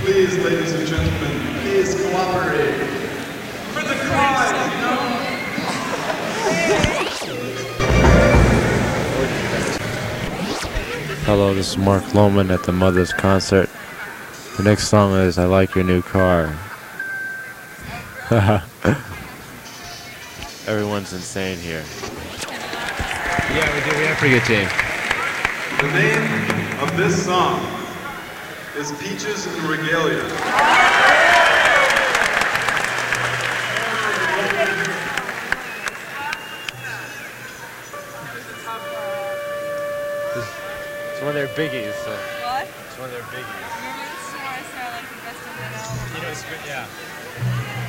Please, ladies and gentlemen, please cooperate. For the cause, you know? Hello, this is Mark Lohman at the Mother's concert. The next song is I Like Your New Car. Everyone's insane here. Yeah, we do. We have a pretty good team. The name of this song is Peaches and Regalia. It's one of their biggies. So. What? It's one of their biggies. Remember this is how I started like the best of it all. You know, it's good, yeah.